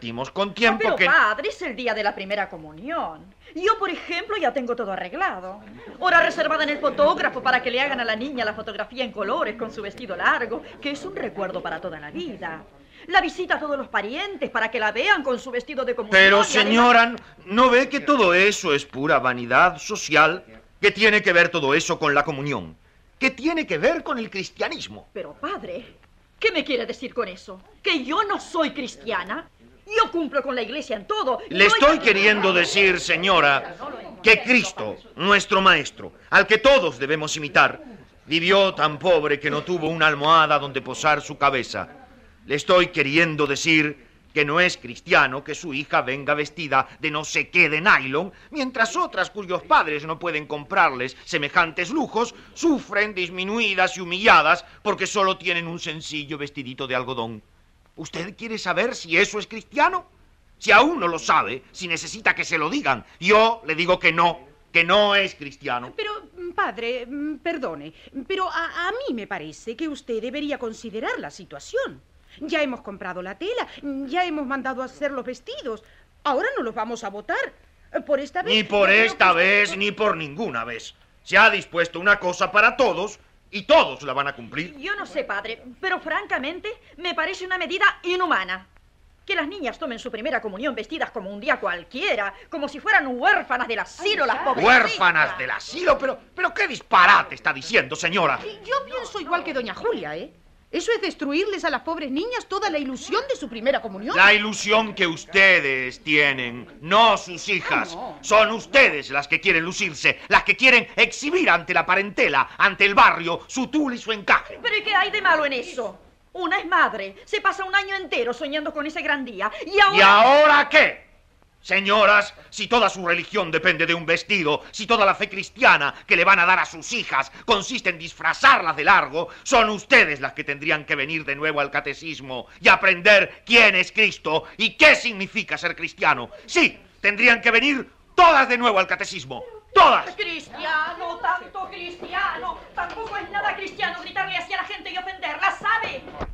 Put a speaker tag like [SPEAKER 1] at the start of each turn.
[SPEAKER 1] convertimos con tiempo
[SPEAKER 2] Pero,
[SPEAKER 1] que...
[SPEAKER 2] padre, es el día de la primera comunión. Yo, por ejemplo, ya tengo todo arreglado. Hora reservada en el fotógrafo para que le hagan a la niña la fotografía en colores con su vestido largo, que es un recuerdo para toda la vida. La visita a todos los parientes para que la vean con su vestido de comunión.
[SPEAKER 1] Pero,
[SPEAKER 2] y además...
[SPEAKER 1] señora, ¿no ve que todo eso es pura vanidad social? ¿Qué tiene que ver todo eso con la comunión? ¿Qué tiene que ver con el cristianismo?
[SPEAKER 2] Pero, padre, ¿qué me quiere decir con eso? ¿Que yo no soy cristiana? Yo cumplo con la iglesia en todo.
[SPEAKER 1] Le estoy queriendo decir, señora, que Cristo, nuestro Maestro, al que todos debemos imitar, vivió tan pobre que no tuvo una almohada donde posar su cabeza. Le estoy queriendo decir que no es cristiano que su hija venga vestida de no sé qué de nylon, mientras otras cuyos padres no pueden comprarles semejantes lujos, sufren disminuidas y humilladas porque solo tienen un sencillo vestidito de algodón. ¿Usted quiere saber si eso es cristiano? Si aún no lo sabe, si necesita que se lo digan, yo le digo que no es cristiano.
[SPEAKER 3] Pero, padre, perdone, pero a mí me parece que usted debería considerar la situación. Ya hemos comprado la tela, ya hemos mandado a hacer los vestidos. Ahora no los vamos a botar. Por esta vez...
[SPEAKER 1] Ni por esta vez, ni por ninguna vez. Se ha dispuesto una cosa para todos y todos la van a cumplir.
[SPEAKER 2] Yo no sé, padre, pero francamente me parece una medida inhumana. Que las niñas tomen su primera comunión vestidas como un día cualquiera, como si fueran huérfanas del asilo, las pobres.
[SPEAKER 1] ¿Huérfanas del asilo? Pero ¿qué disparate está diciendo, señora?
[SPEAKER 3] Yo pienso igual que doña Julia, ¿eh? Eso es destruirles a las pobres niñas toda la ilusión de su primera comunión.
[SPEAKER 1] La ilusión que ustedes tienen, no sus hijas.
[SPEAKER 3] No.
[SPEAKER 1] Son ustedes las que quieren lucirse, las que quieren exhibir ante la parentela, ante el barrio, su tul y su encaje.
[SPEAKER 2] ¿Pero y qué hay de malo en eso? Una es madre, se pasa un año entero soñando con ese gran día, y ahora...
[SPEAKER 1] ¿Y ahora qué? Señoras, si toda su religión depende de un vestido, si toda la fe cristiana que le van a dar a sus hijas consiste en disfrazarlas de largo, son ustedes las que tendrían que venir de nuevo al catecismo y aprender quién es Cristo y qué significa ser cristiano. Sí, tendrían que venir todas de nuevo al catecismo. ¡Todas!
[SPEAKER 2] Cristiano, tanto cristiano. Tampoco es nada cristiano gritarle así a la gente y ofenderla, ¿sabe?